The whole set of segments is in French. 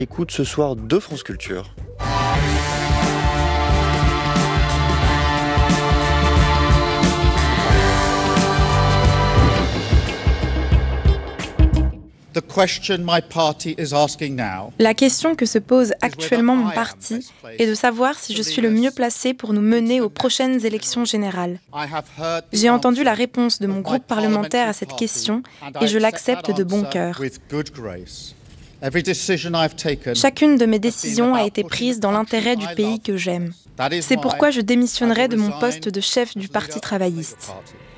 Écoute ce soir de France Culture. La question que se pose actuellement mon parti est de savoir si je suis le mieux placé pour nous mener aux prochaines élections générales. J'ai entendu la réponse de mon groupe parlementaire à cette question et je l'accepte de bon cœur. Chacune de mes décisions a été prise dans l'intérêt du pays que j'aime. C'est pourquoi je démissionnerai de mon poste de chef du Parti travailliste.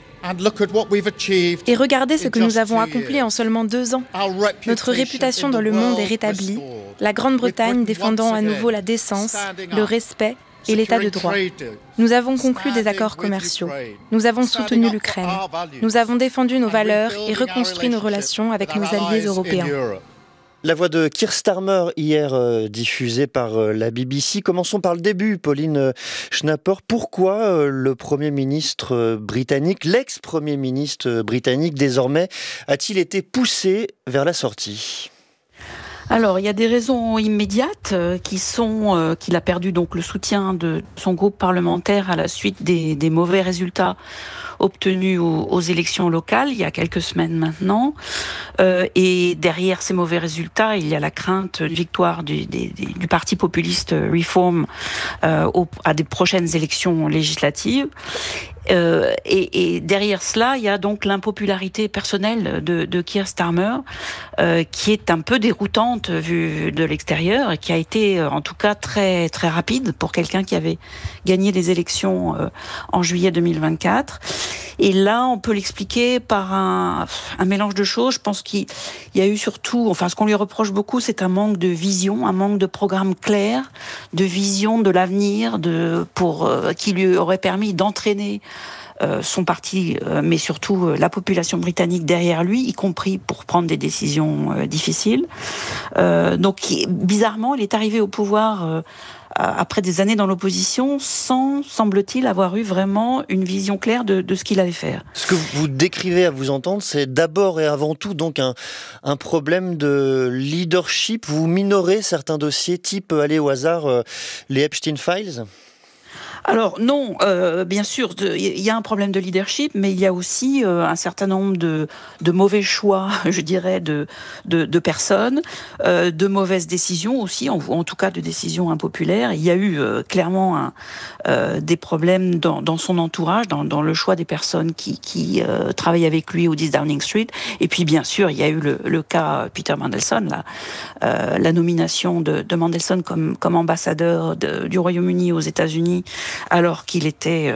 Et regardez ce que nous avons accompli en seulement 2 ans. Notre réputation dans le monde est rétablie, la Grande-Bretagne défendant à nouveau la décence, le respect et l'état de droit. Nous avons conclu des accords commerciaux. Nous avons soutenu l'Ukraine. Nous avons défendu nos valeurs et reconstruit nos relations avec nos alliés européens. La voix de Keir Starmer hier diffusée par la BBC. Commençons par le début, Pauline Schnapper. Pourquoi le Premier ministre britannique, l'ex-Premier ministre britannique désormais, a-t-il été poussé vers la sortie ? Alors, il y a des raisons immédiates qui sont qu'il a perdu donc le soutien de son groupe parlementaire à la suite des mauvais résultats obtenus aux élections locales il y a quelques semaines maintenant. Et derrière ces mauvais résultats, il y a la crainte d'une victoire du parti populiste Reform à des prochaines élections législatives. Et derrière cela, il y a donc l'impopularité personnelle de Keir Starmer, qui est un peu déroutante vue de l'extérieur et qui a été en tout cas très très rapide pour quelqu'un qui avait gagné les élections en juillet 2024. Et là, on peut l'expliquer par un mélange de choses. Je pense qu'il y a eu surtout, enfin, ce qu'on lui reproche beaucoup, c'est un manque de vision, un manque de programme clair, de vision de l'avenir, qui lui aurait permis d'entraîner son parti, mais surtout la population britannique derrière lui, y compris pour prendre des décisions difficiles. Donc, bizarrement, il est arrivé au pouvoir après des années dans l'opposition, sans, semble-t-il, avoir eu vraiment une vision claire de ce qu'il allait faire. Ce que vous décrivez à vous entendre, c'est d'abord et avant tout donc un problème de leadership. Vous minorez certains dossiers, type, allez au hasard, les Epstein Files ? Alors non, bien sûr, il y a un problème de leadership, mais il y a aussi un certain nombre de mauvais choix, je dirais, de personnes, de mauvaises décisions aussi, en tout cas de décisions impopulaires. Il y a eu clairement des problèmes dans son entourage, dans le choix des personnes qui travaillent avec lui au 10 Downing Street. Et puis bien sûr, il y a eu le cas Peter Mandelson, la nomination de Mandelson comme ambassadeur du Royaume-Uni aux États-Unis, alors qu'il était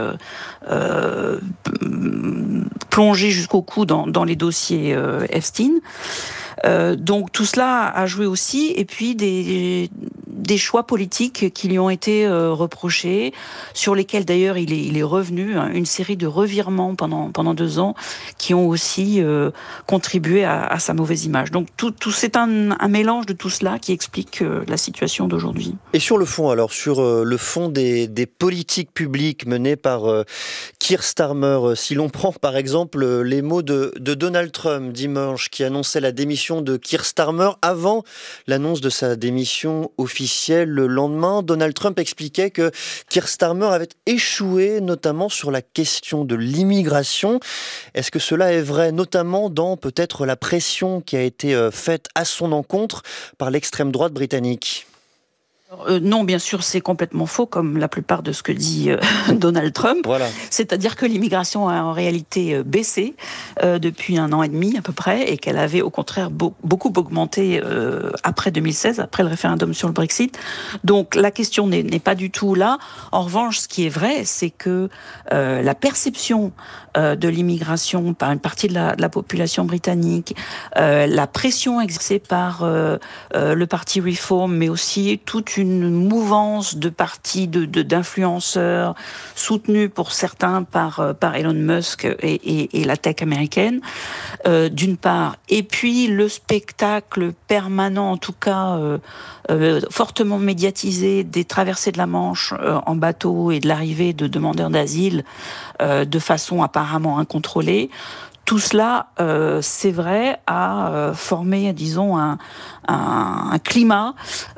plongé jusqu'au cou dans les dossiers Epstein. Donc tout cela a joué aussi, et puis des choix politiques qui lui ont été reprochés, sur lesquels d'ailleurs il est revenu, une série de revirements pendant 2 ans qui ont aussi contribué à sa mauvaise image. Donc tout c'est un mélange de tout cela qui explique la situation d'aujourd'hui. Et sur le fond alors, sur le fond des politiques publiques menées par Keir Starmer, si l'on prend par exemple les mots de Donald Trump dimanche, qui annonçait la démission de Keir Starmer avant l'annonce de sa démission officielle le lendemain, Donald Trump expliquait que Keir Starmer avait échoué notamment sur la question de l'immigration. Est-ce que cela est vrai, notamment dans peut-être la pression qui a été faite à son encontre par l'extrême droite britannique ? Non, bien sûr, c'est complètement faux, comme la plupart de ce que dit Donald Trump. Voilà. C'est-à-dire que l'immigration a en réalité baissé depuis 1 an et demi à peu près, et qu'elle avait au contraire beaucoup augmenté après 2016, après le référendum sur le Brexit. Donc la question n'est pas du tout là. En revanche, ce qui est vrai, c'est que la perception de l'immigration par une partie de la population britannique, la pression exercée par le parti Reform, mais aussi toute une mouvance de partis d'influenceurs soutenus pour certains par Elon Musk et la tech américaine, d'une part, et puis le spectacle permanent, en tout cas fortement médiatisé, des traversées de la Manche en bateau et de l'arrivée de demandeurs d'asile de façon apparemment incontrôlée. tout cela, c'est vrai, a formé, disons, un climat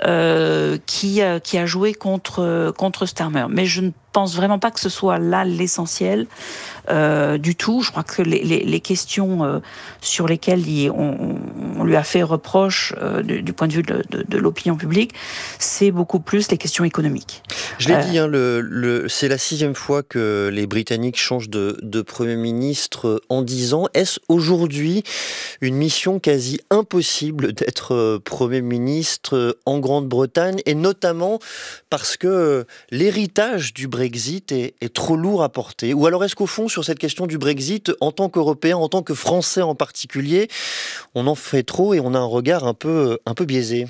qui a joué contre Starmer. Mais je ne pense vraiment pas que ce soit là l'essentiel du tout. Je crois que les questions sur lesquelles on lui a fait reproche du point de vue de l'opinion publique, c'est beaucoup plus les questions économiques. Je l'ai dit, c'est la 6e fois que les Britanniques changent de Premier ministre en 10 ans. Est-ce aujourd'hui une mission quasi impossible d'être Premier ministre en Grande-Bretagne, et notamment parce que l'héritage du Brexit est trop lourd à porter? Ou alors est-ce qu'au fond, sur cette question du Brexit, en tant qu'Européens, en tant que Français en particulier, on en fait trop et on a un regard un peu biaisé?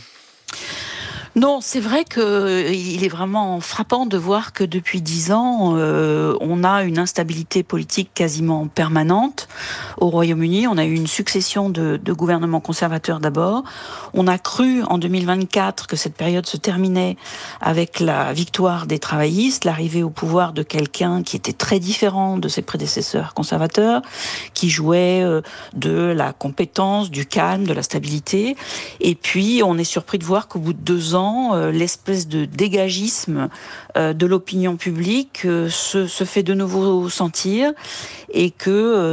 Non, c'est vrai qu'il est vraiment frappant de voir que depuis 10 ans, on a une instabilité politique quasiment permanente au Royaume-Uni. On a eu une succession de gouvernements conservateurs d'abord. On a cru en 2024 que cette période se terminait avec la victoire des travaillistes, l'arrivée au pouvoir de quelqu'un qui était très différent de ses prédécesseurs conservateurs, qui jouait de la compétence, du calme, de la stabilité. Et puis, on est surpris de voir qu'au bout de 2 ans, l'espèce de dégagisme de l'opinion publique se fait de nouveau sentir, et que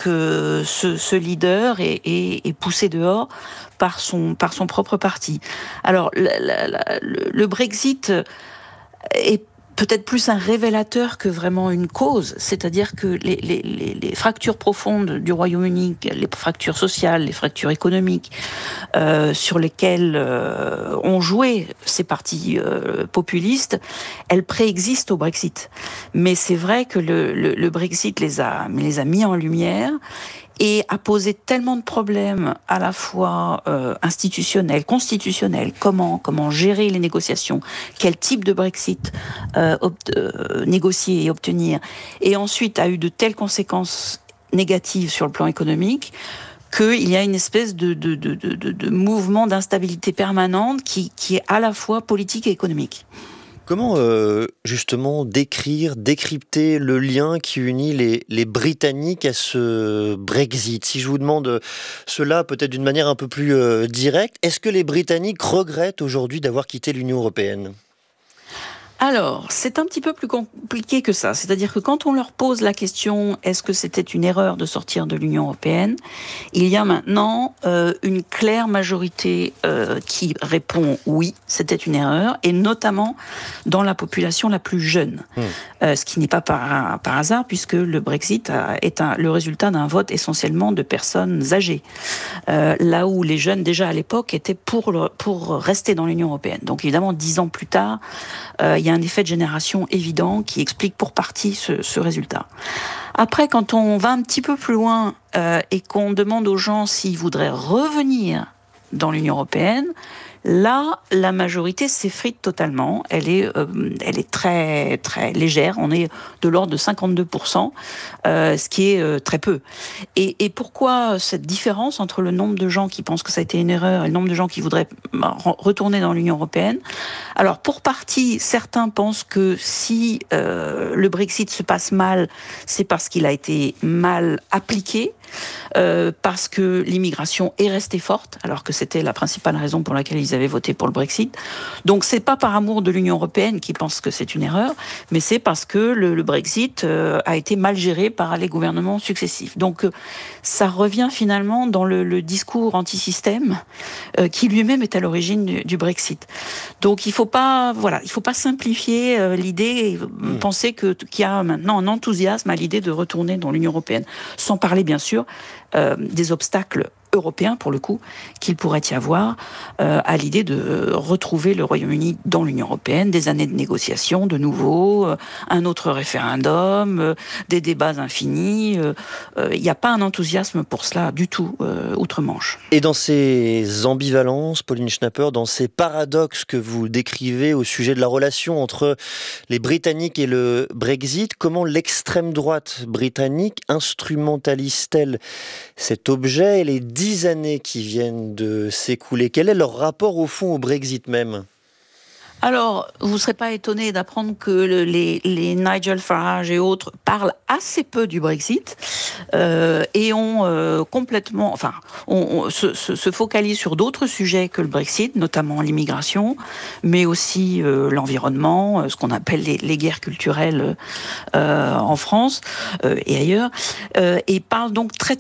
ce leader est poussé dehors par son propre parti. Alors, le Brexit est peut-être plus un révélateur que vraiment une cause, c'est-à-dire que les fractures profondes du Royaume-Uni, les fractures sociales, les fractures économiques, sur lesquelles ont joué ces partis populistes, elles préexistent au Brexit. Mais c'est vrai que le Brexit les a mis en lumière et a posé tellement de problèmes à la fois institutionnels, constitutionnels, comment gérer les négociations, quel type de Brexit négocier et obtenir, et ensuite a eu de telles conséquences négatives sur le plan économique qu'il y a une espèce de mouvement d'instabilité permanente qui est à la fois politique et économique. Comment justement décrypter le lien qui unit les Britanniques à ce Brexit? Si je vous demande cela peut-être d'une manière un peu plus directe, est-ce que les Britanniques regrettent aujourd'hui d'avoir quitté l'Union européenne? Alors, c'est un petit peu plus compliqué que ça. C'est-à-dire que quand on leur pose la question « est-ce que c'était une erreur de sortir de l'Union européenne ?», il y a maintenant une claire majorité qui répond « oui, c'était une erreur », et notamment dans la population la plus jeune. Ce qui n'est pas par hasard, puisque le Brexit est le résultat d'un vote essentiellement de personnes âgées. Là où les jeunes, déjà à l'époque, étaient pour rester dans l'Union européenne. Donc évidemment, 10 ans plus tard, il y a un effet de génération évident qui explique pour partie ce résultat. Après, quand on va un petit peu plus loin et qu'on demande aux gens s'ils voudraient revenir dans l'Union européenne, là, la majorité s'effrite totalement. Elle est très, très légère. On est de l'ordre de 52%, ce qui est très peu. Et pourquoi cette différence entre le nombre de gens qui pensent que ça a été une erreur et le nombre de gens qui voudraient retourner dans l'Union européenne? Alors, pour partie, certains pensent que si le Brexit se passe mal, c'est parce qu'il a été mal appliqué, parce que l'immigration est restée forte, alors que c'était la principale raison pour laquelle ils avaient voté pour le Brexit. Donc c'est pas par amour de l'Union européenne qu'ils pensent que c'est une erreur, mais c'est parce que le Brexit a été mal géré par les gouvernements successifs. Donc ça revient finalement dans le discours anti-système qui lui-même est à l'origine du Brexit. Donc il faut pas simplifier l'idée et penser qu'il y a maintenant un enthousiasme à l'idée de retourner dans l'Union européenne, sans parler bien sûr des obstacles européen, pour le coup, qu'il pourrait y avoir à l'idée de retrouver le Royaume-Uni dans l'Union européenne, des années de négociations de nouveau, un autre référendum, des débats infinis. Il n'y a pas un enthousiasme pour cela du tout, outre-Manche. Et dans ces ambivalences, Pauline Schnapper, dans ces paradoxes que vous décrivez au sujet de la relation entre les Britanniques et le Brexit, comment l'extrême droite britannique instrumentalise-t-elle cet objet et les 10 années qui viennent de s'écouler? Quel est leur rapport au fond au Brexit même ? Alors, vous ne serez pas étonné d'apprendre que les Nigel Farage et autres parlent assez peu du Brexit et ont complètement, se focalisent sur d'autres sujets que le Brexit, notamment l'immigration, mais aussi l'environnement, ce qu'on appelle les guerres culturelles en France et ailleurs, et parlent donc très